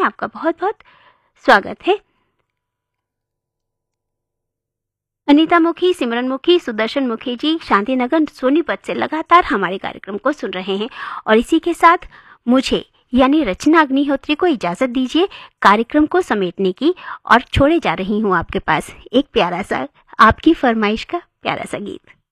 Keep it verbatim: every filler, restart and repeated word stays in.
में आपका बहुत बहुत स्वागत है। अनीता मुखी, सिमरन मुखी, सुदर्शन मुखी जी शांतिनगर सोनीपत से लगातार हमारे कार्यक्रम को सुन रहे हैं और इसी के साथ मुझे यानी रचना अग्निहोत्री को इजाजत दीजिए कार्यक्रम को समेटने की और छोड़े जा रही हूँ आपके पास एक प्यारा सा आपकी फरमाइश का प्यारा सा गीत।